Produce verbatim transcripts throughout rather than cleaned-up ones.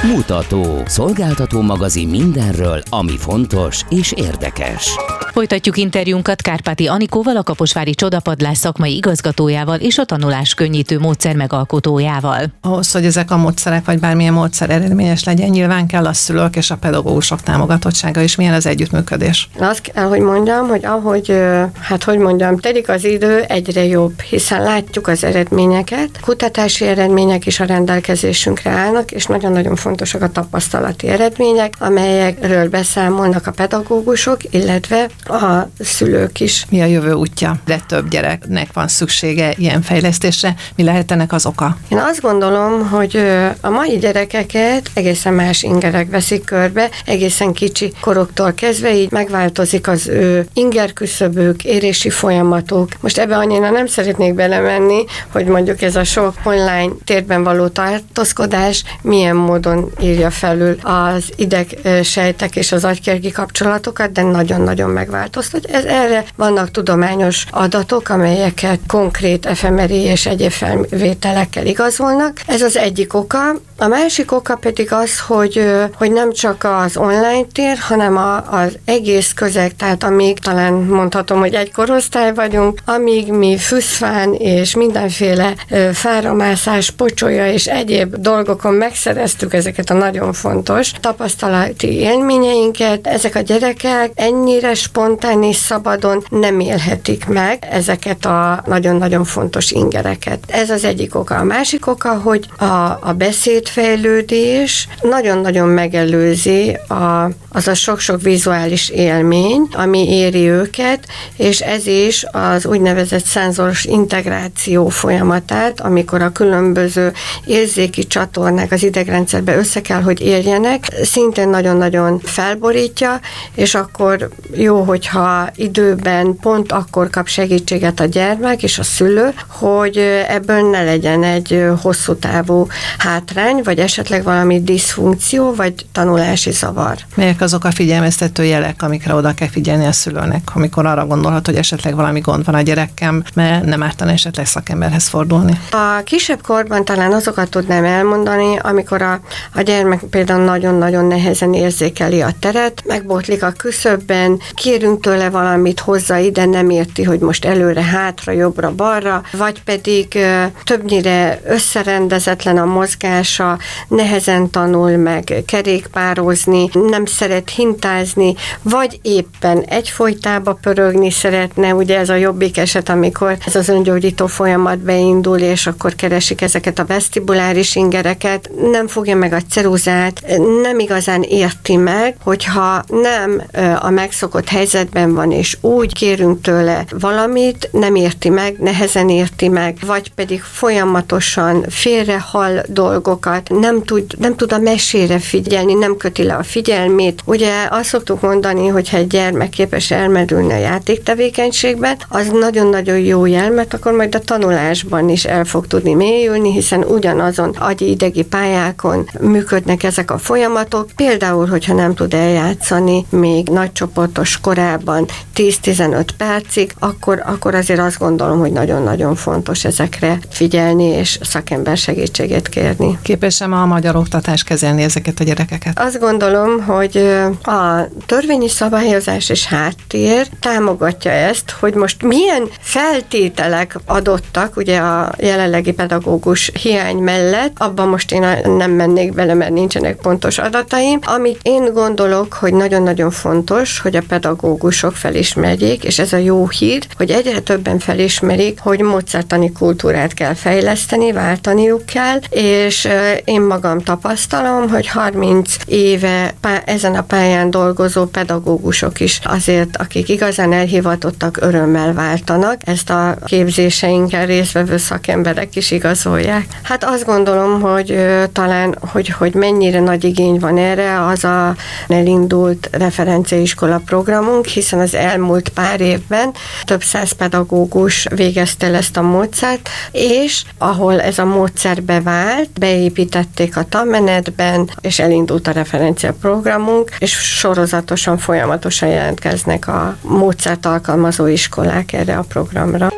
Mutató. Szolgáltató magazin mindenről, ami fontos és érdekes. Folytatjuk interjúnkat Kárpáti Anikóval, a Kaposvári Csodapadlás szakmai igazgatójával és a tanulás könnyítő módszer megalkotójával. Ahhoz, hogy ezek a módszerek, vagy bármilyen módszer eredményes legyen, nyilván kell a szülők és a pedagógusok támogatottsága, és milyen az együttműködés. Azt kell, hogy mondjam, hogy ahogy, hát hogy mondjam, telik az idő, egyre jobb, hiszen látjuk az eredményeket, kutatási eredmények is a rendelkezésünkre állnak, és nagyon-nagyon fontosak a tapasztalati eredmények, amelyekről beszámolnak a pedagógusok, illetve a szülők is. Mi a jövő útja? De több gyereknek van szüksége ilyen fejlesztésre. Mi lehet ennek az oka? Én azt gondolom, hogy a mai gyerekeket egészen más ingerek veszik körbe, egészen kicsi koroktól kezdve, így megváltozik az ő ingerküszöbük, érési folyamatok. Most ebbe annyira nem szeretnék belemenni, hogy mondjuk ez a sok online térben való tartózkodás milyen módon írja felül az idegsejtek és az agykergi kapcsolatokat, de nagyon-nagyon megváltoztat. Ez, erre vannak tudományos adatok, amelyeket konkrét ef em er i és egyéb felvételekkel igazolnak. Ez az egyik oka. A másik oka pedig az, hogy, hogy nem csak az online tér, hanem a, az egész közeg, tehát amíg talán mondhatom, hogy egy korosztály vagyunk, amíg mi fűszfán és mindenféle fáramászás, pocsolya és egyéb dolgokon megszereztük ezeket a nagyon fontos tapasztalati élményeinket, ezek a gyerekek ennyire spontán és szabadon nem élhetik meg ezeket a nagyon-nagyon fontos ingereket. Ez az egyik oka. A másik oka, hogy a, a beszédfejlődés nagyon-nagyon megelőzi a, az a sok-sok vizuális élmény, ami éri őket, és ez is az úgynevezett szenzoros integráció folyamatát, amikor a különböző érzéki csatornák az idegrendszerbe össze kell, hogy érjenek, szintén nagyon-nagyon felborítja, és akkor jó, hogyha időben pont akkor kap segítséget a gyermek és a szülő, hogy ebből ne legyen egy hosszú távú hátrány, vagy esetleg valami diszfunkció, vagy tanulási zavar. Melyek azok a figyelmeztető jelek, amikre oda kell figyelni a szülőnek, amikor arra gondolhat, hogy esetleg valami gond van a gyerekkem, mert nem ártana esetleg szakemberhez fordulni? A kisebb korban talán azokat tudnám elmondani, amikor a, a gyermek például nagyon-nagyon nehezen érzékeli a teret, megbotlik a küszöbben, kérünk tőle valamit, hozza ide, nem érti, hogy most előre, hátra, jobbra, balra, vagy pedig többnyire összerendezetlen a mozgása, nehezen tanul meg kerékpározni, nem szeret hintázni, vagy éppen egyfolytába pörögni szeretne, ugye ez a jobbik eset, amikor ez az öngyógyító folyamat beindul, és akkor keresik ezeket a vesztibuláris ingereket, nem fogja meg a ceruzát, nem igazán érti meg, hogyha nem a megszokott helyzetben van, és úgy kérünk tőle valamit, nem érti meg, nehezen érti meg, vagy pedig folyamatosan félrehall dolgokat, nem tud, nem tud a mesére figyelni, nem köti le a figyelmét. Ugye azt szoktuk mondani, hogy ha egy gyermek képes elmerülni a játéktevékenységben, az nagyon-nagyon jó jel, mert akkor majd a tanulásban is el fog tudni mélyülni, hiszen ugyanazon agyi idegi pályákon működnek ezek a folyamatok. Például, hogyha nem tud eljátszani még nagycsoportos korában tíz-tizenöt percig, akkor, akkor azért azt gondolom, hogy nagyon-nagyon fontos ezekre figyelni és szakember segítségét kérni. Képes-e a magyar oktatás kezelni ezeket a gyerekeket? Azt gondolom, hogy a törvényi szabályozás és háttér támogatja ezt, hogy most milyen feltételek adottak, ugye a jelenlegi pedagógus hiány mellett, abban most én nem mennék bele, mert nincsenek pontos adataim. Amit én gondolok, hogy nagyon-nagyon fontos, hogy a pedagógusok felismerjék, és ez a jó hír, hogy egyre többen felismerik, hogy módszertani kultúrát kell fejleszteni, váltaniuk kell, és én magam tapasztalom, hogy harminc éve pá- ezen a pályán dolgozó pedagógusok is azért, akik igazán elhivatottak, örömmel váltanak. Ezt a képzéseinkkel résztvevő szakemberek is igazolják. Hát azt gondolom, hogy talán, hogy, hogy mennyire nagy igény van erre, az a elindult referenciaiskola programunk, hiszen az elmúlt pár évben több száz pedagógus végezte el ezt a módszert, és ahol ez a módszer bevált, beépítették a tanmenetben, és elindult a referencia programunk, és sorozatosan, folyamatosan jelentkeznek a módszert alkalmazó iskolák erre a programra.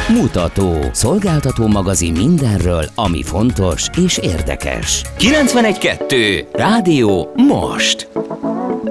Mutató. Szolgáltató magazin mindenről, ami fontos és érdekes. kilencvenegy kettő. Rádió most.